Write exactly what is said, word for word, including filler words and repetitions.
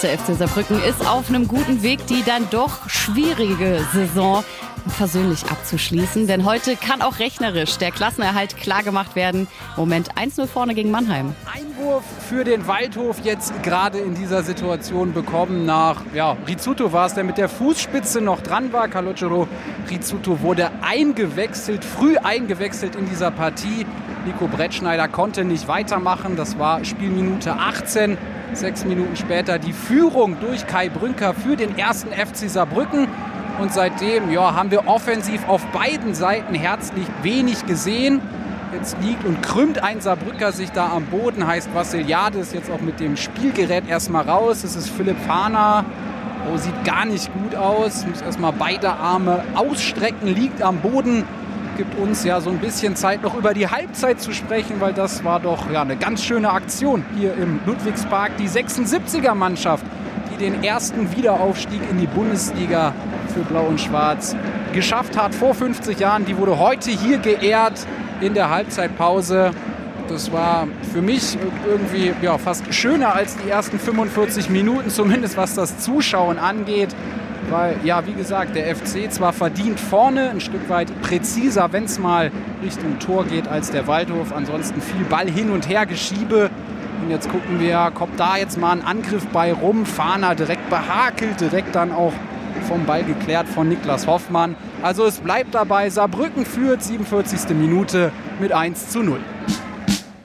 Der F C Saarbrücken ist auf einem guten Weg, die dann doch schwierige Saison versöhnlich abzuschließen. Denn heute kann auch rechnerisch der Klassenerhalt klargemacht werden. Moment eins null vorne gegen Mannheim. Einwurf für den Waldhof jetzt gerade in dieser Situation bekommen nach, ja, Rizzuto war es, der mit der Fußspitze noch dran war. Calogero Rizzuto wurde eingewechselt, früh eingewechselt in dieser Partie. Nico Brettschneider konnte nicht weitermachen. Das war Spielminute achtzehn. Sechs Minuten später die Führung durch Kai Brünker für den ersten F C Saarbrücken. Und seitdem ja, haben wir offensiv auf beiden Seiten herzlich wenig gesehen. Jetzt liegt und krümmt ein Saarbrücker sich da am Boden. Heißt Vassiliadis jetzt auch mit dem Spielgerät erstmal raus. Es ist Philipp Fahner. Oh, sieht gar nicht gut aus. Muss erstmal beide Arme ausstrecken, liegt am Boden. Gibt uns ja so ein bisschen Zeit, noch über die Halbzeit zu sprechen, weil das war doch ja, eine ganz schöne Aktion hier im Ludwigspark. Die sechsundsiebziger-Mannschaft, die den ersten Wiederaufstieg in die Bundesliga für Blau und Schwarz geschafft hat vor fünfzig Jahren, die wurde heute hier geehrt in der Halbzeitpause. Das war für mich irgendwie ja, fast schöner als die ersten fünfundvierzig Minuten, zumindest was das Zuschauen angeht. Weil, ja, wie gesagt, der F C zwar verdient vorne, ein Stück weit präziser, wenn es mal Richtung Tor geht, als der Waldhof. Ansonsten viel Ball hin und her Geschiebe. Und jetzt gucken wir, kommt da jetzt mal ein Angriff bei rum. Fahner direkt behakelt, direkt dann auch vom Ball geklärt von Niklas Hoffmann. Also es bleibt dabei, Saarbrücken führt, siebenundvierzigste Minute mit eins zu null.